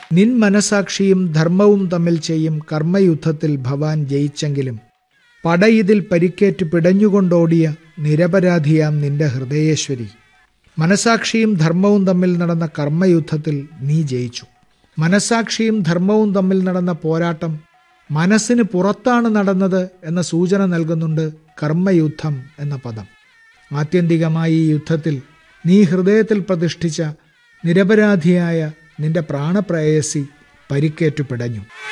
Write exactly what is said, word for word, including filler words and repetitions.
നിൻ മനസാക്ഷിയും ധർമ്മവും തമ്മിൽ ചെയ്യും കർമ്മയുദ്ധത്തിൽ ഭവാൻ ജയിച്ചെങ്കിലും പടയിതിൽ പരിക്കേറ്റ് പിടഞ്ഞുകൊണ്ടോടിയ നിരപരാധിയാം നിന്റെ ഹൃദയേശ്വരി. മനസാക്ഷിയും ധർമ്മവും തമ്മിൽ നടന്ന കർമ്മയുദ്ധത്തിൽ നീ ജയിച്ചു. മനസാക്ഷിയും ധർമ്മവും തമ്മിൽ നടന്ന പോരാട്ടം മനസ്സിന് പുറത്താണ് നടന്നത് എന്ന സൂചന നൽകുന്നുണ്ട് കർമ്മയുദ്ധം എന്ന പദം. ആത്യന്തികമായി ഈ യുദ്ധത്തിൽ നീ ഹൃദയത്തിൽ പ്രതിഷ്ഠിച്ച നിരപരാധിയായ നിന്റെ പ്രാണപ്രേയസി പരിക്കേറ്റു പിടഞ്ഞു.